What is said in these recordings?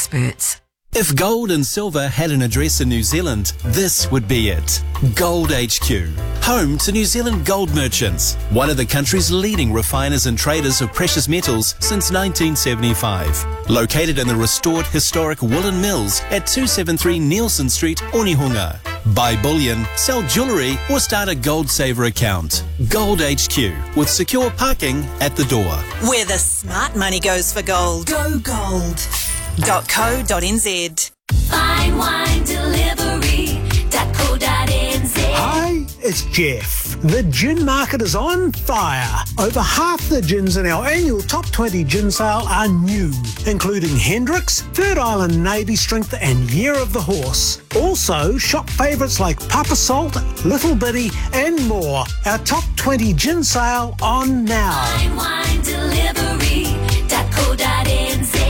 experts. If gold and silver had an address in New Zealand, this would be it. Gold HQ, home to New Zealand gold merchants, one of the country's leading refiners and traders of precious metals since 1975. Located in the restored historic Woolen Mills at 273 Nielsen Street, Onehunga. Buy bullion, sell jewellery or start a Gold Saver account. Gold HQ, with secure parking at the door. Where the smart money goes for gold. Go gold. .co.nz. Fine wine delivery.co.nz. Hi, it's Jeff. The gin market is on fire. Over half the gins in our annual Top 20 gin sale are new, including Hendrick's, Third Island Navy Strength and Year of the Horse. Also, shop favourites like Papa Salt, Little Bitty and more. Our Top 20 gin sale on now. Fine wine delivery.co.nz.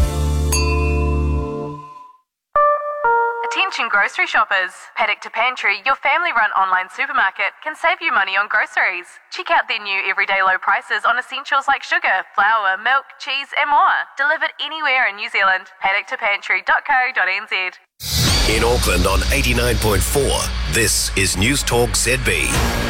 Attention grocery shoppers. Paddock to Pantry, your family-run online supermarket, can save you money on groceries. Check out their new everyday low prices on essentials like sugar, flour, milk, cheese and more. Delivered anywhere in New Zealand. paddocktoPantry.co.nz. In Auckland on 89.4, this is News Talk ZB.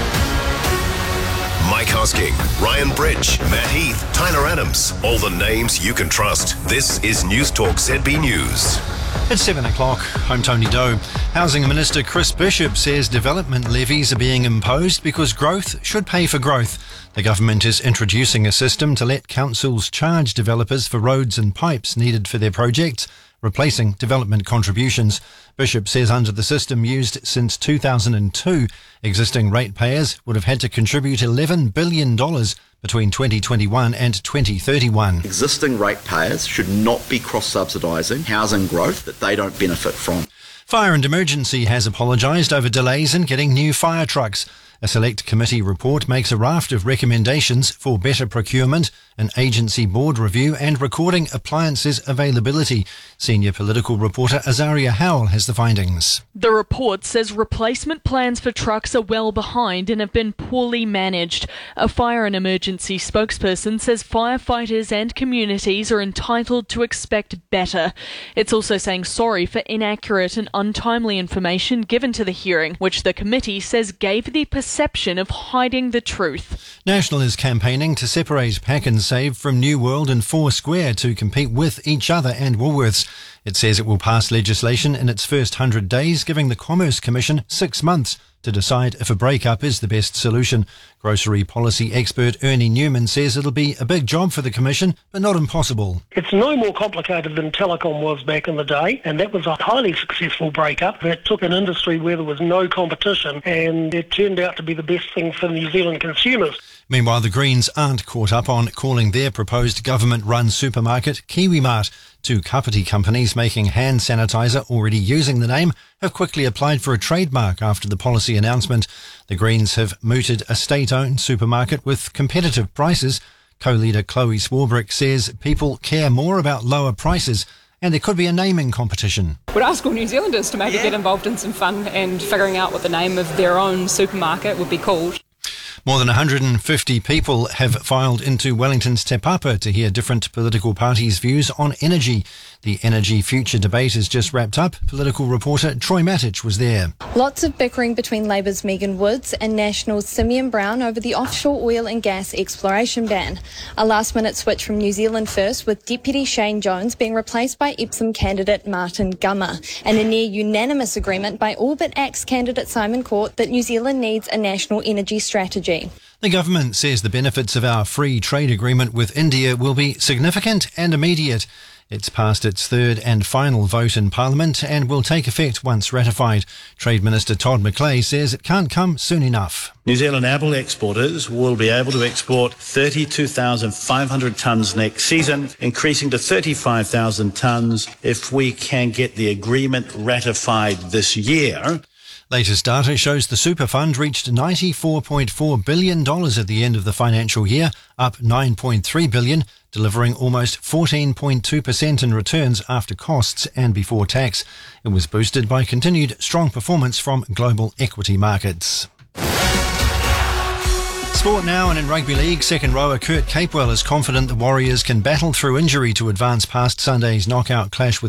Mike Hosking, Ryan Bridge, Matt Heath, Tyler Adams. All the names you can trust. This is News Talk ZB News. It's 7 o'clock. I'm Tony Doe. Housing Minister Chris Bishop says development levies are being imposed because growth should pay for growth. The government is introducing a system to let councils charge developers for roads and pipes needed for their projects, replacing development contributions. Bishop says under the system used since 2002, existing ratepayers would have had to contribute $11 billion between 2021 and 2031. Existing ratepayers should not be cross-subsidising housing growth that they don't benefit from. Fire and Emergency has apologised over delays in getting new fire trucks. A select committee report makes a raft of recommendations for better procurement, an agency board review and recording appliances availability. Senior political reporter Azaria Howell has the findings. The report says replacement plans for trucks are well behind and have been poorly managed. A Fire and Emergency spokesperson says firefighters and communities are entitled to expect better. It's also saying sorry for inaccurate and untimely information given to the hearing, which the committee says gave the perception of hiding the truth. National is campaigning to separate Pack and Save from New World and Foursquare to compete with each other and Woolworths. It says it will pass legislation in its first 100 days, giving the Commerce Commission 6 months to decide if a breakup is the best solution. Grocery policy expert Ernie Newman says it'll be a big job for the Commission, but not impossible. It's no more complicated than telecom was back in the day, and that was a highly successful breakup that took an industry where there was no competition, and it turned out to be the best thing for New Zealand consumers. Meanwhile, the Greens aren't caught up on calling their proposed government-run supermarket KiwiMart. Two Kapiti companies making hand sanitizer already using the name have quickly applied for a trademark after the policy announcement. The Greens have mooted a state-owned supermarket with competitive prices. Co-leader Chloe Swarbrick says people care more about lower prices and there could be a naming competition. Would ask all New Zealanders to maybe get involved in some fun and figuring out what the name of their own supermarket would be called. More than 150 people have filed into Wellington's Te Papa to hear different political parties' views on energy. The energy future debate is just wrapped up. Political reporter Troy Matic was there. Lots of bickering between Labour's Megan Woods and National's Simeon Brown over the offshore oil and gas exploration ban. A last-minute switch from New Zealand First, with Deputy Shane Jones being replaced by Epsom candidate Martin Gummer, and a near-unanimous agreement by All But Axe candidate Simon Court that New Zealand needs a national energy strategy. The government says the benefits of our free trade agreement with India will be significant and immediate. It's passed its third and final vote in Parliament and will take effect once ratified. Trade Minister Todd McClay says it can't come soon enough. New Zealand apple exporters will be able to export 32,500 tonnes next season, increasing to 35,000 tonnes if we can get the agreement ratified this year. Latest data shows the super fund reached $94.4 billion at the end of the financial year, up $9.3 billion, delivering almost 14.2% in returns after costs and before tax. It was boosted by continued strong performance from global equity markets. Sport now, and in rugby league, second rower Kurt Capewell is confident the Warriors can battle through injury to advance past Sunday's knockout clash with